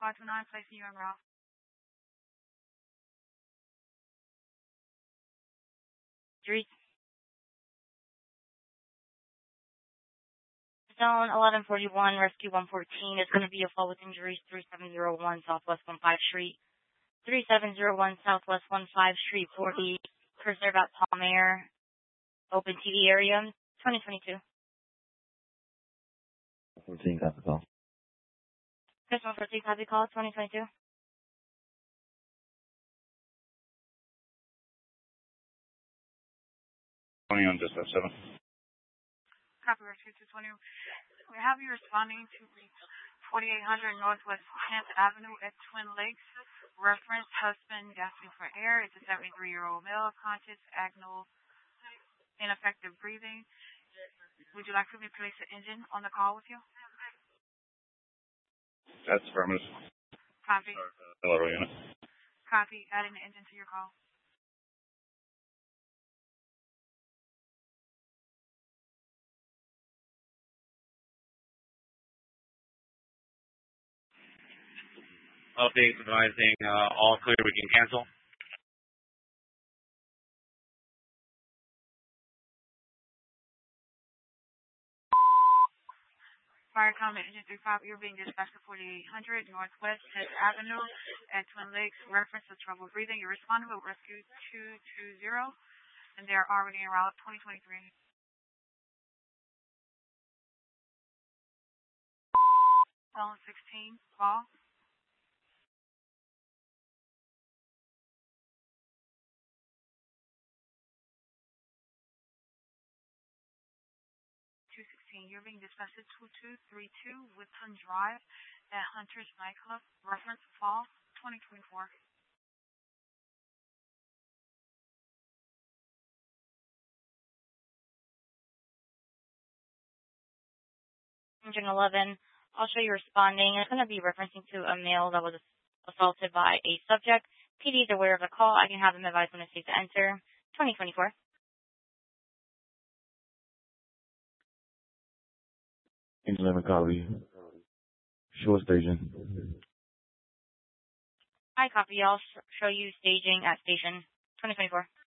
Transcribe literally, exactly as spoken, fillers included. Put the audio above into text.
five two nine, placing you en route. Three. Zone eleven forty-one, Rescue one fourteen. It's going to be a fall with injuries, three seven zero one Southwest fifteen Street. three seven zero one Southwest fifteen Street, forty, Preserve at Palmer, Open T V area, twenty twenty-two. fourteen, copy call. Chris one fourteen, copy call, twenty twenty-two. twenty on dispatch seven. Copy, Rescue two twenty. We have you responding to forty-eight hundred Northwest tenth Avenue at Twin Lakes. Reference, husband gasping for air. It's a seventy-three-year-old male, conscious, agonal, ineffective breathing. Would you like for me to place the engine on the call with you? That's affirmative. Copy. Hello, unit. Copy. Adding the engine to your call. Update advising uh, all clear, we can cancel. Fire Command Engine three five, you're being dispatched to forty-eight hundred Northwest tenth Avenue at Twin Lakes. Reference to trouble breathing. You're responding with Rescue two two zero, and they're already en route twenty twenty-three. Zone sixteen, call. two sixteen, you're being dispatched to two two three two Woodton Drive at Hunter's Nightclub. Reference fall twenty twenty-four. Engine eleven, I'll show you responding. It's going to be referencing to a male that was assaulted by a subject. P D is aware of the call. I can have him advise when it's safe to enter. twenty twenty-four. Engine eleven, copy. Short station. Hi, copy. I'll sh- show you staging at station twenty twenty-four.